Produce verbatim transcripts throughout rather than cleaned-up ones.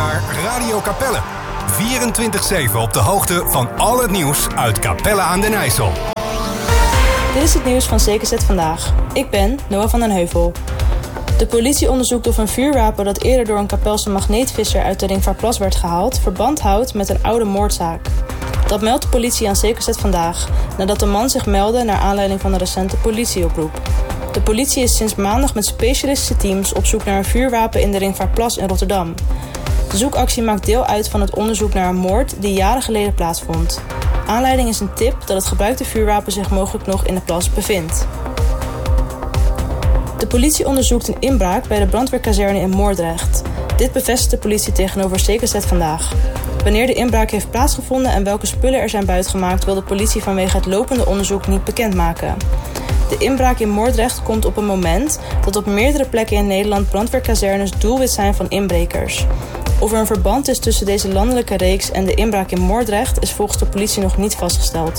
naar Radio Capelle. vierentwintig zeven op de hoogte van al het nieuws uit Capelle aan den IJssel. Dit is het nieuws van C K Z Vandaag. Ik ben Noah van den Heuvel. De politie onderzoekt of een vuurwapen dat eerder door een Kapelse magneetvisser uit de Ringvaartplas werd gehaald, verband houdt met een oude moordzaak. Dat meldt de politie aan C K Z Vandaag, nadat de man zich meldde naar aanleiding van de recente politieoproep. De politie is sinds maandag met specialistische teams op zoek naar een vuurwapen in de Ringvaartplas in Rotterdam. De zoekactie maakt deel uit van het onderzoek naar een moord die jaren geleden plaatsvond. Aanleiding is een tip dat het gebruikte vuurwapen zich mogelijk nog in de plas bevindt. De politie onderzoekt een inbraak bij de brandweerkazerne in Moordrecht. Dit bevestigt de politie tegenover C K Z Vandaag. Wanneer de inbraak heeft plaatsgevonden en welke spullen er zijn buitgemaakt, wil de politie vanwege het lopende onderzoek niet bekendmaken. De inbraak in Moordrecht komt op een moment dat op meerdere plekken in Nederland brandweerkazernes doelwit zijn van inbrekers. Of er een verband is tussen deze landelijke reeks en de inbraak in Moordrecht is volgens de politie nog niet vastgesteld.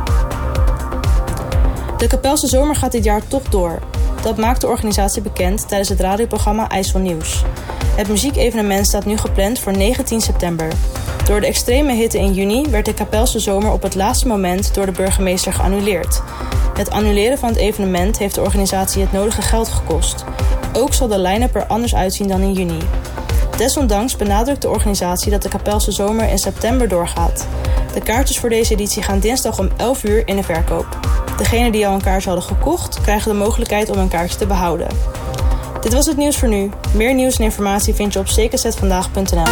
De Kapelse zomer gaat dit jaar toch door. Dat maakt de organisatie bekend tijdens het radioprogramma IJssel Nieuws. Het muziekevenement staat nu gepland voor negentien september. Door de extreme hitte in juni werd de Kapelse zomer op het laatste moment door de burgemeester geannuleerd. Het annuleren van het evenement heeft de organisatie het nodige geld gekost. Ook zal de line-up er anders uitzien dan in juni. Desondanks benadrukt de organisatie dat de Kapelse zomer in september doorgaat. De kaartjes voor deze editie gaan dinsdag om elf uur in de verkoop. Degenen die al een kaartje hadden gekocht, krijgen de mogelijkheid om een kaartje te behouden. Dit was het nieuws voor nu. Meer nieuws en informatie vind je op c k z vandaag punt n l.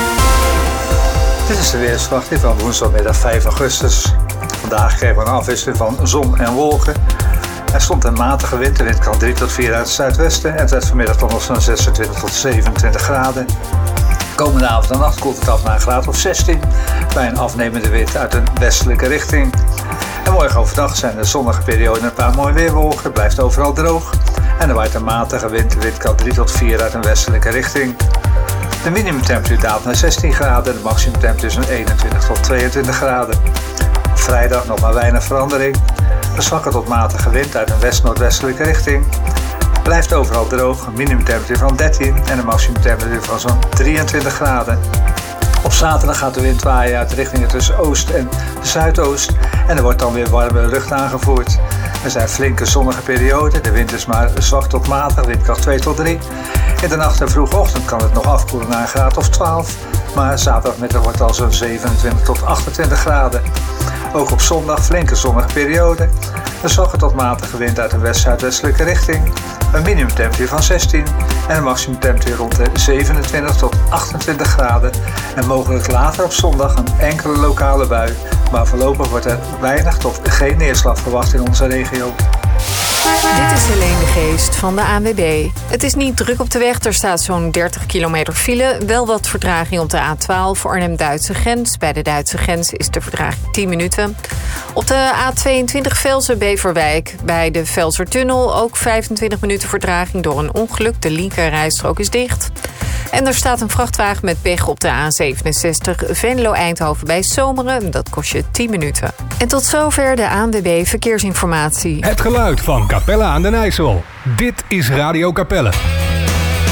Dit is de weersverwachting van woensdagmiddag vijf augustus. Vandaag kregen we een afwisseling van zon en wolken. Er stond een matige wind, de windkant drie tot vier uit het zuidwesten. En het werd vanmiddag toch nog zo'n zesentwintig tot zevenentwintig graden. Komende avond en nacht koelt het af naar een graad of zestien. Bij een afnemende wind uit een westelijke richting. En morgen overdag zijn er zonnige perioden en een paar mooie weerwolken. Het blijft overal droog. En er waait een matige wind, de windkant drie tot vier uit een westelijke richting. De minimumtemperatuur daalt naar zestien graden en de maximumtemperatuur is eenentwintig tot tweeëntwintig graden. Op vrijdag nog maar weinig verandering. Een zwakke tot matige wind uit een west-noordwestelijke richting. Het blijft overal droog, een minimumtemperatuur van dertien en een maximumtemperatuur van zo'n drieëntwintig graden. Op zaterdag gaat de wind waaien uit richtingen tussen oost en zuidoost en er wordt dan weer warme lucht aangevoerd. Er zijn flinke zonnige perioden, de wind is maar zwak tot matig, windkracht twee tot drie. In de nacht en vroege ochtend kan het nog afkoelen naar een graad of twaalf, maar zaterdagmiddag wordt al zo'n zevenentwintig tot achtentwintig graden. Ook op zondag flinke zonnige periode, een zwakke tot matige wind uit een west-zuidwestelijke richting, een minimumtemperatuur van zestien en een maximumtemperatuur rond de zevenentwintig tot achtentwintig graden en mogelijk later op zondag een enkele lokale bui, maar voorlopig wordt er weinig tot geen neerslag verwacht in onze regio. Dit is Helene de Geest van de A N W B. Het is niet druk op de weg, er staat zo'n dertig kilometer file. Wel wat vertraging op de A twaalf Arnhem-Duitse grens. Bij de Duitse grens is de vertraging tien minuten. Op de A tweeëntwintig Velsen-Beverwijk bij de Velsertunnel ook vijfentwintig minuten vertraging door een ongeluk. De linkerrijstrook is dicht. En er staat een vrachtwagen met pech op de A zevenenzestig Venlo-Eindhoven bij Zomeren. Dat kost je tien minuten. En tot zover de A N W B Verkeersinformatie. Het geluid van Capelle aan den IJssel. Dit is Radio Capelle.